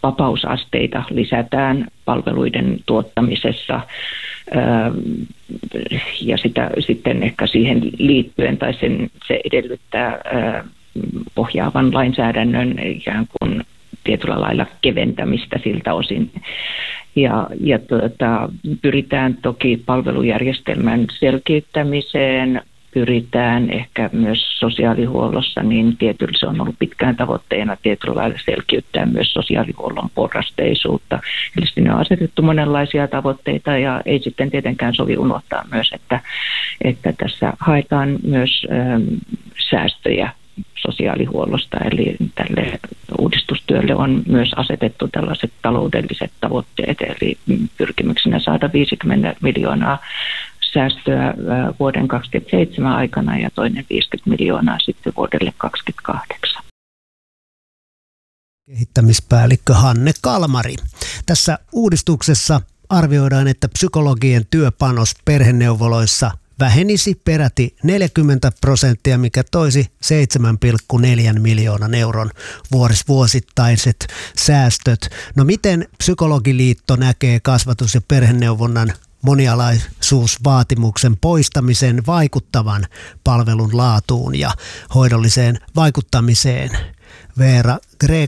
vapausasteita lisätään palveluiden tuottamisessa ja sitä sitten ehkä siihen liittyen tai se edellyttää ohjaavan lainsäädännön ikään kuin tietyllä lailla keventämistä siltä osin. Ja pyritään toki palvelujärjestelmän selkiyttämiseen, pyritään ehkä myös sosiaalihuollossa, niin se on ollut pitkään tavoitteena tietyllä lailla selkiyttää myös sosiaalihuollon porrasteisuutta. Eli sinne on asetettu monenlaisia tavoitteita ja ei sitten tietenkään sovi unohtaa myös, että tässä haetaan myös säästöjä sosiaalihuollosta, eli tälle uudistustyölle on myös asetettu tällaiset taloudelliset tavoitteet, eli pyrkimyksenä saada 50 miljoonaa säästöä vuoden 2027 aikana ja toinen 50 miljoonaa sitten vuodelle 2028. Kehittämispäällikkö Hanne Kalmari. Tässä uudistuksessa arvioidaan, että psykologien työpanos perheneuvoloissa vähenisi peräti 40%, mikä toisi 7,4 miljoonan euron vuosittaiset säästöt. No miten Psykologiliitto näkee kasvatus- ja perheneuvonnan monialaisuusvaatimuksen poistamisen vaikuttavan palvelun laatuun ja hoidolliseen vaikuttamiseen? Veera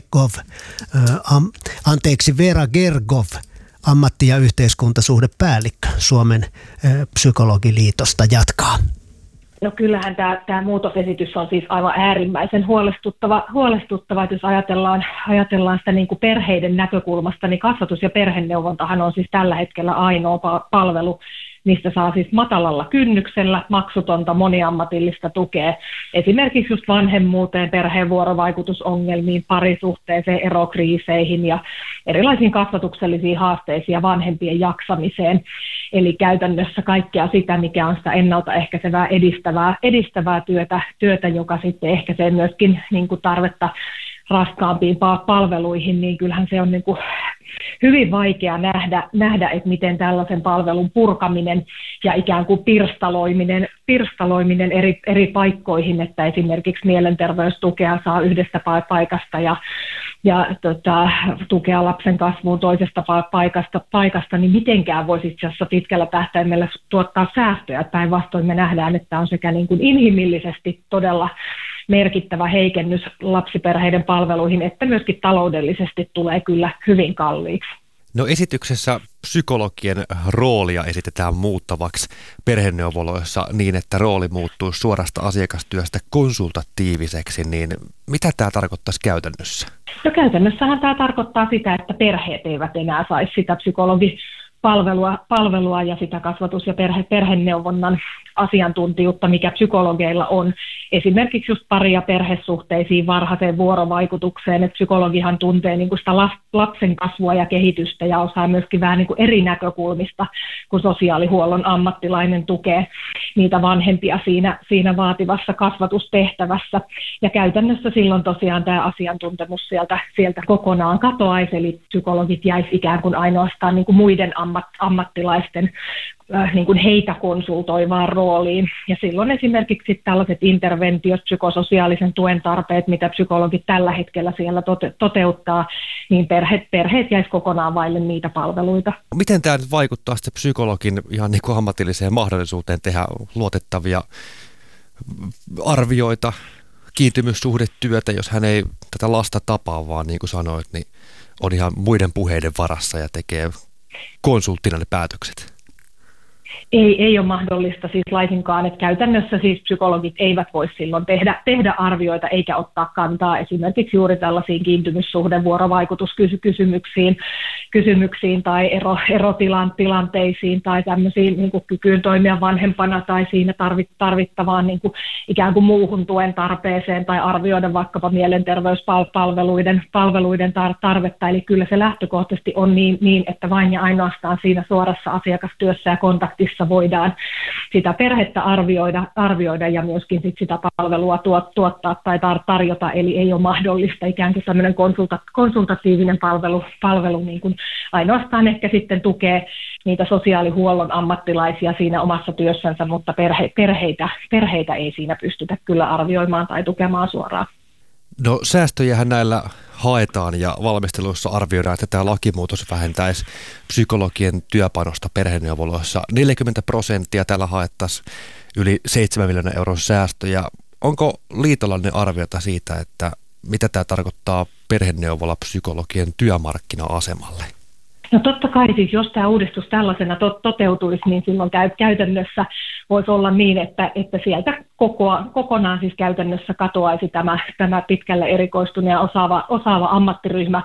Gergov, ammatti- ja yhteiskuntasuhdepäällikkö Suomen Psykologiliitosta jatkaa. No kyllähän tämä muutosesitys on siis aivan äärimmäisen huolestuttava, että jos ajatellaan sitä niin kuin perheiden näkökulmasta, niin kasvatus- ja perheneuvontahan on siis tällä hetkellä ainoa palvelu, mistä saa siis matalalla kynnyksellä maksutonta moniammatillista tukea esimerkiksi just vanhemmuuteen, perheen vuorovaikutusongelmiin, parisuhteeseen, erokriiseihin ja erilaisiin kasvatuksellisiin haasteisiin ja vanhempien jaksamiseen. Eli käytännössä kaikkea sitä, mikä on sitä ennaltaehkäisevää edistävää työtä, joka sitten ehkäisee myöskin niin kuin tarvetta raskaampiin palveluihin, niin kyllähän se on niin kuin hyvin vaikea nähdä, että miten tällaisen palvelun purkaminen ja ikään kuin pirstaloiminen eri paikkoihin, että esimerkiksi mielenterveystukea saa yhdestä paikasta ja tukea lapsen kasvuun toisesta paikasta, niin mitenkään voisi itse asiassa pitkällä tähtäimellä tuottaa säästöjä. Päinvastoin me nähdään, että on sekä niin kuin inhimillisesti todella merkittävä heikennys lapsiperheiden palveluihin, että myöskin taloudellisesti tulee kyllä hyvin kalliiksi. No esityksessä psykologien roolia esitetään muuttavaksi perheneuvoloissa niin, että rooli muuttuu suorasta asiakastyöstä konsultatiiviseksi, niin mitä tämä tarkoittaisi käytännössä? No käytännössähän tämä tarkoittaa sitä, että perheet eivät enää saisi sitä psykologipalvelua ja sitä kasvatus- ja perheneuvonnan asiantuntijuutta, mikä psykologeilla on. Esimerkiksi just pari- ja perhesuhteisiin, varhaiseen vuorovaikutukseen, että psykologihan tuntee niin kuin sitä lapsen kasvua ja kehitystä ja osaa myöskin vähän niin kuin eri näkökulmista, kun sosiaalihuollon ammattilainen tukee niitä vanhempia siinä vaativassa kasvatustehtävässä. Ja käytännössä silloin tosiaan tämä asiantuntemus sieltä kokonaan katoaisi, eli psykologit jäisi ikään kuin ainoastaan niin kuin muiden ammattilaisten niin kuin heitä konsultoivaan rooliin. Ja silloin esimerkiksi tällaiset interventiot, psykososiaalisen tuen tarpeet, mitä psykologit tällä hetkellä siellä toteuttaa, niin perheet jäisi kokonaan vaille niitä palveluita. Miten tämä nyt vaikuttaa sitten psykologin ihan niin kuin ammatilliseen mahdollisuuteen tehdä luotettavia arvioita, kiintymyssuhdetyötä, jos hän ei tätä lasta tapaa, vaan niin kuin sanoit, niin on ihan muiden puheiden varassa ja tekee konsulttina ne päätökset? Ei ole mahdollista siis laisinkaan, että käytännössä siis psykologit eivät voi silloin tehdä arvioita eikä ottaa kantaa esimerkiksi juuri tällaisiin kiintymyssuhden vuorovaikutuskysymyksiin tai erotilanteisiin tai tämmöisiin niin kuin kykyyn toimia vanhempana tai siinä tarvittavaan niin kuin ikään kuin muuhun tuen tarpeeseen tai arvioida vaikkapa mielenterveyspalveluiden tarvetta. Eli kyllä se lähtökohtaisesti on niin, että vain ja ainoastaan siinä suorassa asiakastyössä ja kontaktissa voidaan sitä perhettä arvioida ja myöskin sitä palvelua tuottaa tai tarjota, eli ei ole mahdollista ikään kuin tämmöinen konsultatiivinen palvelu niin kuin ainoastaan ehkä sitten tukee niitä sosiaalihuollon ammattilaisia siinä omassa työssänsä, mutta perheitä ei siinä pystytä kyllä arvioimaan tai tukemaan suoraan. No säästöjähän näillä haetaan ja valmistelussa arvioidaan, että tämä lakimuutos vähentäisi psykologien työpanosta perheneuvoloissa 40%. Tällä haettaisiin yli 7 miljoonan euron säästöjä. Onko liitolla ne arviota siitä, että mitä tämä tarkoittaa perheneuvolapsykologien työmarkkina-asemalle? No totta kai siis, jos tämä uudistus tällaisena toteutuisi, niin silloin käytännössä voisi olla niin, että sieltä kokonaan siis käytännössä katoaisi tämä pitkälle erikoistunut ja osaava ammattiryhmä,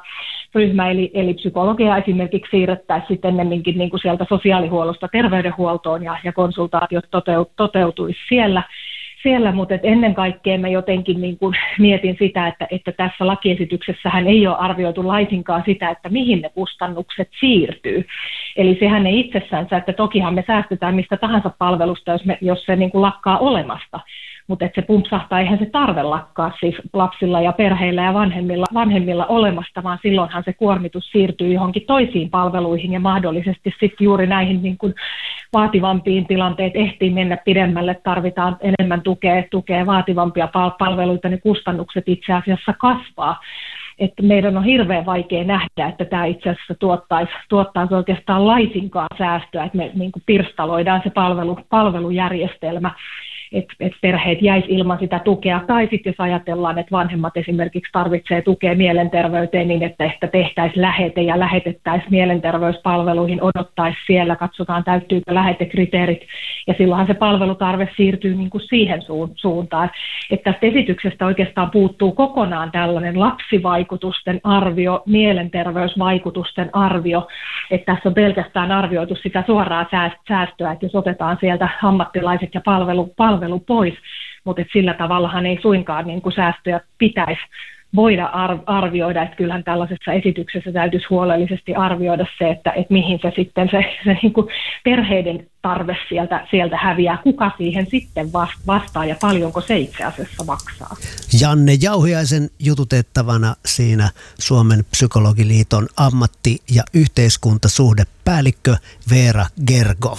eli psykologia esimerkiksi siirrettäisiin sitten ennemminkin niin kuin sieltä sosiaalihuollosta terveydenhuoltoon ja konsultaatiot toteutuisi siellä, mutta ennen kaikkea mä jotenkin niin kuin mietin sitä, että tässä lakiesityksessähän ei ole arvioitu laisinkaan sitä, että mihin ne kustannukset siirtyy. Eli sehän ei itsessänsä, että tokihan me säästetään mistä tahansa palvelusta, jos se niin kuin lakkaa olemasta. Mutta että se pumpsahtaa, eihän se tarve lakkaa siis lapsilla ja perheillä ja vanhemmilla olemasta, vaan silloinhan se kuormitus siirtyy johonkin toisiin palveluihin ja mahdollisesti sitten juuri näihin niin kuin vaativampiin tilanteet ehtii mennä pidemmälle, tarvitaan enemmän tukea vaativampia palveluita, niin kustannukset itse asiassa kasvaa. Että meidän on hirveän vaikea nähdä, että tämä itse asiassa tuottaisi oikeastaan laisinkaan säästöä, että me niin kuin pirstaloidaan se palvelujärjestelmä, että perheet jäisi ilman sitä tukea. Tai sitten jos ajatellaan, että vanhemmat esimerkiksi tarvitsee tukea mielenterveyteen niin, että tehtäisiin lähete ja lähetettäisiin mielenterveyspalveluihin, odottaisi siellä, katsotaan täyttyykö lähetekriteerit. Ja silloinhan se palvelutarve siirtyy niin kuin siihen suuntaan. Että tästä esityksestä oikeastaan puuttuu kokonaan tällainen lapsivaikutusten arvio, mielenterveysvaikutusten arvio. Että tässä on pelkästään arvioitu sitä suoraa säästöä, että jos otetaan sieltä ammattilaiset ja palvelu pois, mutta sillä tavallahan ei suinkaan niin kuin säästöjä pitäisi voida arvioida, että kyllähän tällaisessa esityksessä täytyisi huolellisesti arvioida se, että mihin se sitten se niin kuin perheiden tarve sieltä häviää, kuka siihen sitten vastaa ja paljonko se itse asiassa maksaa. Janne Jauhiaisen jututettavana siinä Suomen psykologiliiton ammatti- ja yhteiskuntasuhdepäällikkö Veera Gergov.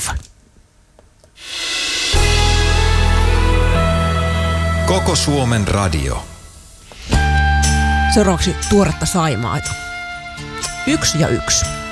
Koko Suomen radio. Seuraavaksi tuoretta Saimaata. 1 ja 1.